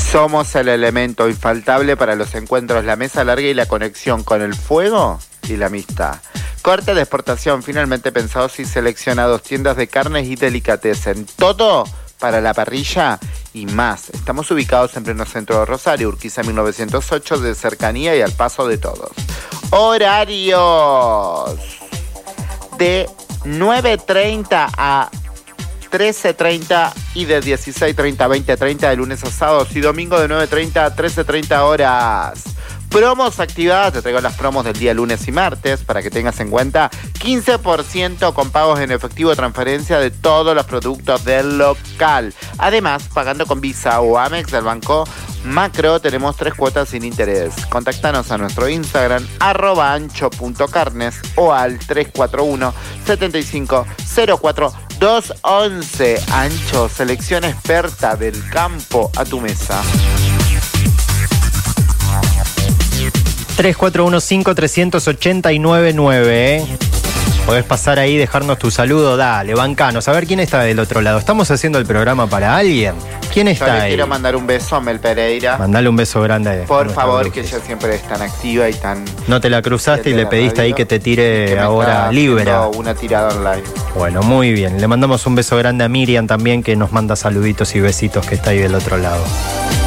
Somos el elemento infaltable para los encuentros, la mesa larga y la conexión con el fuego y la amistad. Corte de exportación, finalmente pensados y seleccionados, tiendas de carnes y delicatessen. Todo para la parrilla y más. Estamos ubicados en pleno centro de Rosario, Urquiza 1908, de cercanía y al paso de todos. Horarios de 9:30 a 13:30 y de 16:30 a 20:30 de lunes a sábados y domingo de 9:30 a 13:30 horas. Promos activadas, te traigo las promos del día lunes y martes para que tengas en cuenta 15% con pagos en efectivo de transferencia de todos los productos del local. Además, pagando con Visa o Amex del Banco Macro, tenemos 3 cuotas sin interés. Contáctanos a nuestro Instagram, @ancho.carnes o al 341-7504-211. Ancho, selección experta del campo a tu mesa. 341-5389-9. Podés pasar ahí, dejarnos tu saludo, dale, bancanos. A ver quién está del otro lado. ¿Estamos haciendo el programa para alguien? ¿Quién está Yo le ahí? quiero mandar un beso a Mel Pereira. Mandale un beso grande. Por favor, que ella siempre es tan activa y tan... No te la cruzaste y le pediste ahí que te tire ahora Libra. Una tirada online. Bueno, muy bien. Le mandamos un beso grande a Miriam también, que nos manda saluditos y besitos, que está ahí del otro lado.